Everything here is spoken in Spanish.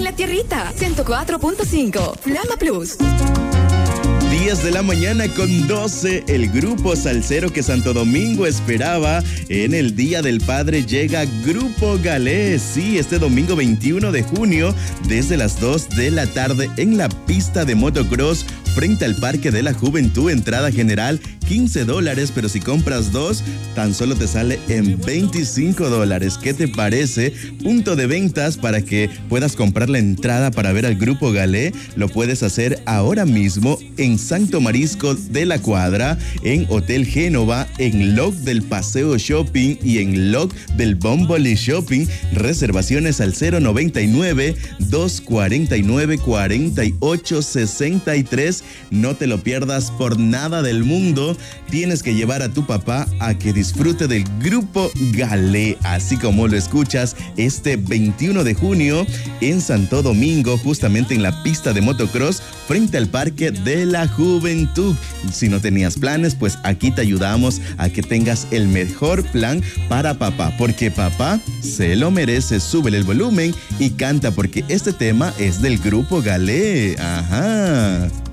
la tierrita. 104.5. Flama Plus. 10 de la mañana con 12, el grupo salsero que Santo Domingo esperaba en el Día del Padre llega Grupo Galé. Sí, este domingo 21 de junio, desde las 2 de la tarde en la pista de motocross frente al Parque de la Juventud. Entrada general $15, pero si compras 2, tan solo te sale en $25. ¿Qué te parece? Punto de ventas para que puedas comprar la entrada para ver al Grupo Galé. Lo puedes hacer ahora mismo en Santo Marisco de la Cuadra, en Hotel Génova, en Log del Paseo Shopping y en Log del Bomboli Shopping. Reservaciones al 099-249-4863. No te lo pierdas por nada del mundo. Tienes que llevar a tu papá a que disfrute del Grupo Galé, así como lo escuchas, este 21 de junio en Santo Domingo, justamente en la pista de motocross frente al Parque de la Juventud. Si no tenías planes, pues aquí te ayudamos a que tengas el mejor plan para papá, porque papá se lo merece. Súbele el volumen y canta, porque este tema es del Grupo Galé. Ajá.